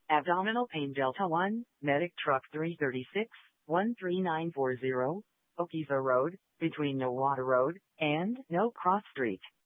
Abdominal pain Delta 1, Medic Truck 336, 13940, Okiza Road, between No Water Road and No Cross Street.